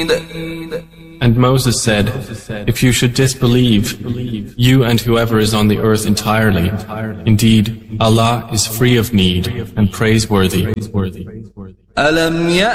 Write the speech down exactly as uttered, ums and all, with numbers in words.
And Moses said, if you should disbelieve, you and whoever is on the earth entirely, indeed, Allah is free of need and praiseworthy.